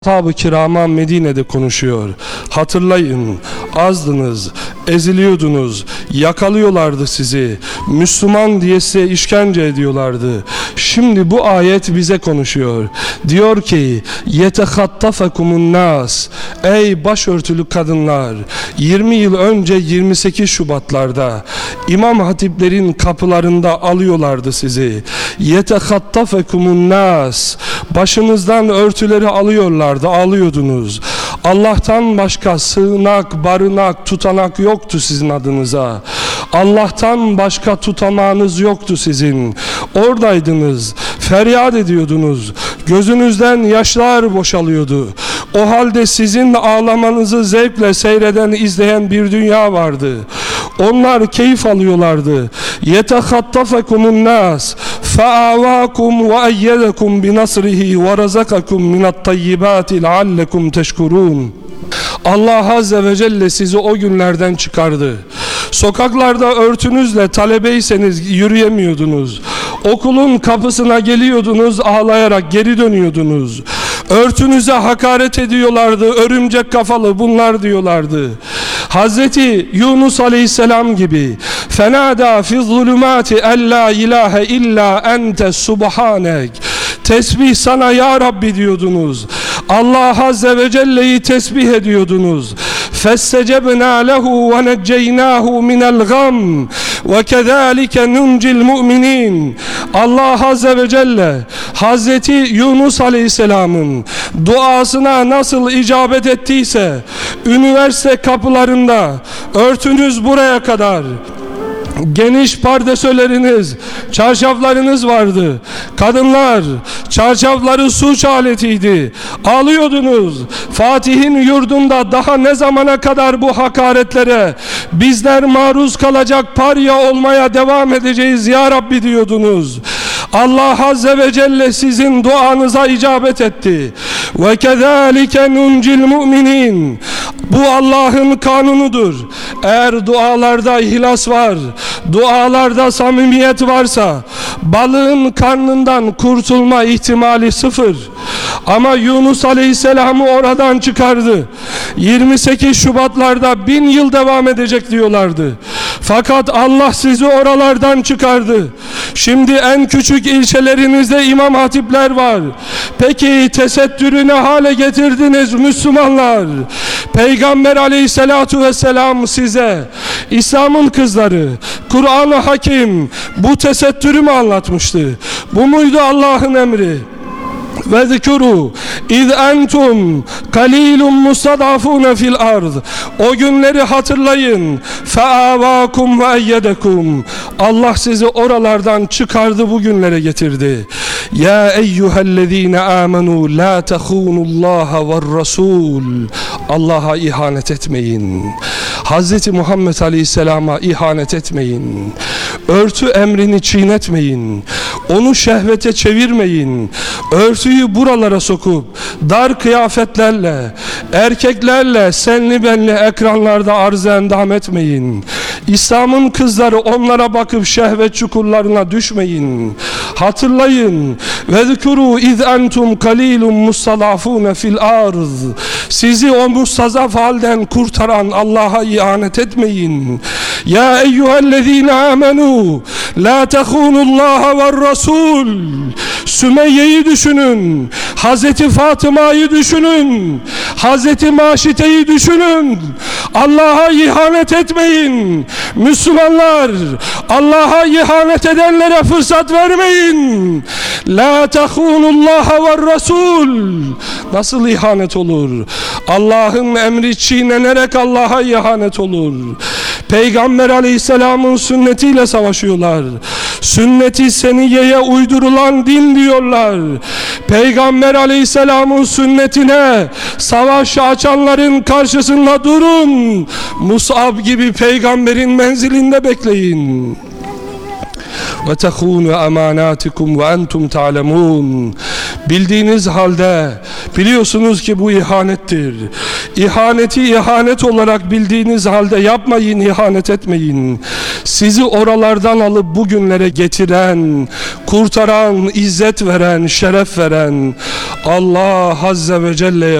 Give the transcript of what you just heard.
Ashab-ı kirama Medine'de konuşuyor. Hatırlayın, azdınız, eziliyordunuz, yakalıyorlardı sizi, Müslüman diye size işkence ediyorlardı. Şimdi bu ayet bize konuşuyor. Diyor ki, yetehattafekumun nas, ey başörtülü kadınlar, 20 yıl önce 28 Şubatlarda İmam hatiplerin kapılarında alıyorlardı sizi. Yetehattafekumun nas, başınızdan örtüleri alıyorlar, alıyordunuz. Allah'tan başka sığınak, barınak, tutanak yoktu sizin adınıza. Allah'tan başka tutanağınız yoktu sizin. Oradaydınız, feryat ediyordunuz. Gözünüzden yaşlar boşalıyordu. O halde sizin ağlamanızı zevkle seyreden, izleyen bir dünya vardı. Onlar keyif alıyorlardı. Yetehattafekumun nas feavakum ve eyyedekum binasrihi ve razakakum minat-tayyibati leallekum teşkurun. Allah Azze ve Celle sizi o günlerden çıkardı. Sokaklarda örtünüzle talebeyseniz yürüyemiyordunuz. Okulun kapısına geliyordunuz, ağlayarak geri dönüyordunuz. Örtünüze hakaret ediyorlardı, örümcek kafalı bunlar diyorlardı. Hazreti Yunus Aleyhisselam gibi fenada fi zulümati en la ilahe illa ente subhanek, tesbih sana ya Rabbi diyordunuz. Allah Azze ve Celle'yi tesbih ediyordunuz. فَاسْتَجَبْنَا لَهُ وَنَجَّيْنَاهُ مِنَ الْغَمِّ وَكَذَٰلِكَ نُنْجِ الْمُؤْمِنِينَ. Allah Azze ve Celle Hazreti Yunus Aleyhisselam'ın duasına nasıl icabet ettiyse, üniversite kapılarında örtünüz buraya kadar, geniş pardesöleriniz, çarşaflarınız vardı. Kadınlar çarşafları suç aletiydi. Ağlıyordunuz. Fatih'in yurdunda daha ne zamana kadar bu hakaretlere bizler maruz kalacak, parya olmaya devam edeceğiz ya Rabbi diyordunuz. Allah Azze ve Celle sizin duanıza icabet etti. Ve kezalike nuncil mu'minin. Bu Allah'ın kanunudur. Eğer dualarda ihlas var, dualarda samimiyet varsa, balığın karnından kurtulma ihtimali sıfır. Ama Yunus Aleyhisselam'ı oradan çıkardı. 28 Şubatlarda 1000 yıl devam edecek diyorlardı. Fakat Allah sizi oralardan çıkardı. Şimdi en küçük ilçelerinizde imam hatipler var. Peki tesettürü ne hale getirdiniz Müslümanlar? Peygamber Aleyhisselatu Vesselam size, İslam'ın kızları, Kur'an-ı Hakim bu tesettürü mü anlatmıştı? Bu muydu Allah'ın emri? Ve zikru iz entum qalilun mustadafun fil ard. O günleri hatırlayın. Feavakum ve eyyedekum. Allah sizi oralardan çıkardı, bu günlere getirdi. Ya eyyühellezine amenu la tehunullaha ve rasul. Allah'a ihanet etmeyin. Hazreti Muhammed Aleyhisselam'a ihanet etmeyin. Örtü emrini çiğnetmeyin. Onu şehvete çevirmeyin. Örtüyü buralara sokup dar kıyafetlerle, erkeklerle senli benli ekranlarda arz endam etmeyin. İslam'ın kızları, onlara bakıp şehvet çukurlarına düşmeyin. Hatırlayın. Ve zikru iz entum qalilun mustadafun fil arz. Sizi o mustazaf halden kurtaran Allah'a ihanet etmeyin. Ya eyyühellezine amenu la tehunullaha ve rasul. Sümeyye'yi düşünün, Hazreti Fatıma'yı düşünün, Hazreti Maşite'yi düşünün. Allah'a ihanet etmeyin. Müslümanlar, Allah'a ihanet edenlere fırsat vermeyin. La tehunullaha ve rasul. Nasıl ihanet olur? Allah'ın emri çiğnenerek Allah'a ihanet olur. Peygamber Aleyhisselam'ın sünnetiyle savaşıyorlar. Sünnet-i seniyeye uydurulan din diyorlar. Peygamber Aleyhisselam'ın sünnetine savaş açanların karşısında durun. Mus'ab gibi peygamberin menzilinde bekleyin. Ve tehunu emanatikum ve entum ta'lemun. Bildiğiniz halde biliyorsunuz ki bu ihanettir. İhaneti ihanet olarak bildiğiniz halde yapmayın, ihanet etmeyin. Sizi oralardan alıp bugünlere getiren, kurtaran, izzet veren, şeref veren Allah Azze ve Celle'ye